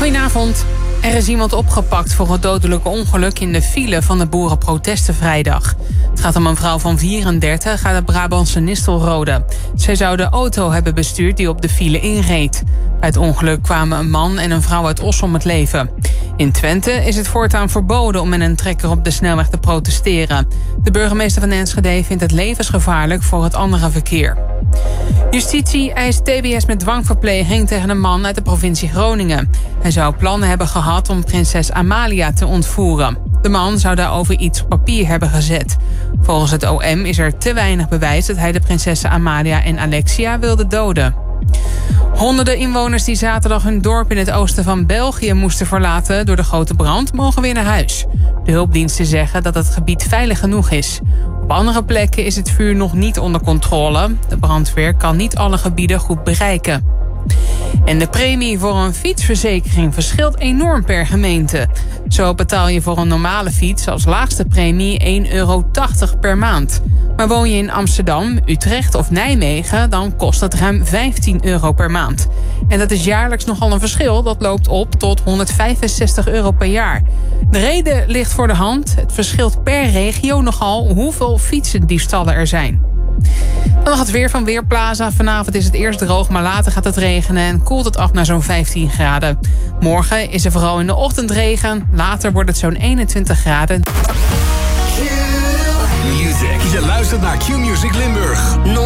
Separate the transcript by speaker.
Speaker 1: Goedenavond. Er is iemand opgepakt voor het dodelijke ongeluk in de file van de boerenprotesten vrijdag. Het gaat om een vrouw van 34 uit het Brabantse Nistelrode. Zij zou de auto hebben bestuurd die op de file inreed. Bij het ongeluk kwamen een man en een vrouw uit Os om het leven. In Twente is het voortaan verboden om met een trekker op de snelweg te protesteren. De burgemeester van Enschede vindt het levensgevaarlijk voor het andere verkeer. Justitie eist TBS met dwangverpleging tegen een man uit de provincie Groningen. Hij zou plannen hebben gehad om prinses Amalia te ontvoeren. De man zou daarover iets op papier hebben gezet. Volgens het OM is er te weinig bewijs dat hij de prinsessen Amalia en Alexia wilde doden. Honderden inwoners die zaterdag hun dorp in het oosten van België moesten verlaten door de grote brand mogen weer naar huis. De hulpdiensten zeggen dat het gebied veilig genoeg is. Op andere plekken is het vuur nog niet onder controle. De brandweer kan niet alle gebieden goed bereiken. En de premie voor een fietsverzekering verschilt enorm per gemeente. Zo betaal je voor een normale fiets als laagste premie €1,80 per maand. Maar woon je in Amsterdam, Utrecht of Nijmegen, dan kost het ruim €15 per maand. En dat is jaarlijks nogal een verschil. Dat loopt op tot €165 per jaar. De reden ligt voor de hand. Het verschilt per regio nogal hoeveel fietsendiefstallen er zijn. Dan nog het weer van Weerplaza. Vanavond is het eerst droog, maar later gaat het regenen en koelt het af naar zo'n 15 graden. Morgen is er vooral in de ochtend regen. Later wordt het zo'n 21 graden.
Speaker 2: Je luistert naar Q-Music Limburg.